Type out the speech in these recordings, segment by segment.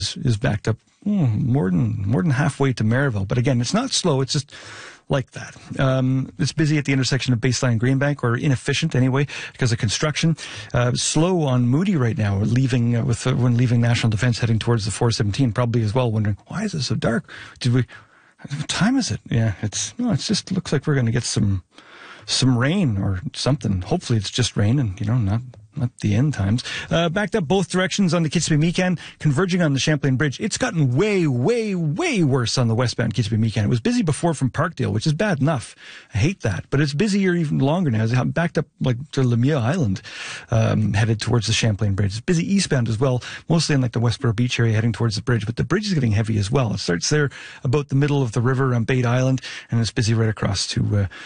is backed up more than halfway to Maryville. But again, it's not slow. It's just like that. It's busy at the intersection of Baseline and Greenbank, or inefficient anyway, because of construction. Slow on Moody right now, leaving when leaving National Defense, heading towards the 417, probably as well, wondering, why is it so dark? What time is it? Yeah, it's just looks like we're going to get some rain or something. Hopefully it's just rain and, not the end times. Backed up both directions on the Kitzbühel-Mecan, converging on the Champlain Bridge. It's gotten way, way, way worse on the westbound Kitzbühel-Mecan. It was busy before from Parkdale, which is bad enough. I hate that. But it's busier even longer now. It's backed up like to Lemieux Island, headed towards the Champlain Bridge. It's busy eastbound as well, mostly in like the Westboro Beach area heading towards the bridge. But the bridge is getting heavy as well. It starts there about the middle of the river on Bate Island, and it's busy right across to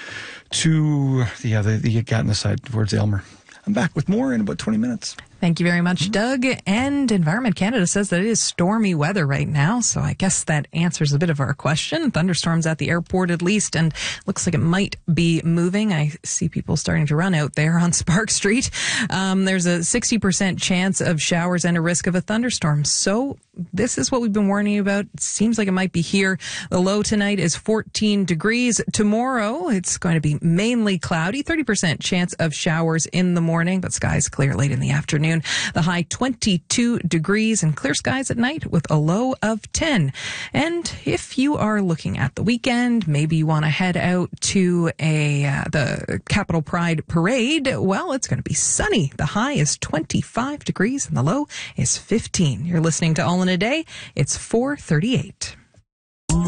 the Gatineau side towards Aylmer. I'm back with more in about 20 minutes. Thank you very much, Doug. And Environment Canada says that it is stormy weather right now, so I guess that answers a bit of our question. Thunderstorms at the airport at least, and looks like it might be moving. I see people starting to run out there on Spark Street. There's a 60% chance of showers and a risk of a thunderstorm. So this is what we've been warning you about. It seems like it might be here. The low tonight is 14 degrees. Tomorrow, it's going to be mainly cloudy, 30% chance of showers in the morning, but skies clear late in the afternoon. The high 22 degrees and clear skies at night with a low of 10. And if you are looking at the weekend, maybe you want to head out to the Capitol Pride Parade. Well, it's going to be sunny. The high is 25 degrees and the low is 15. You're listening to All in a Day. It's 4:38.